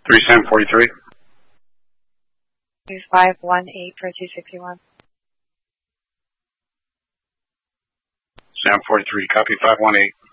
3743. 518 for 261. Sam 43, copy 518.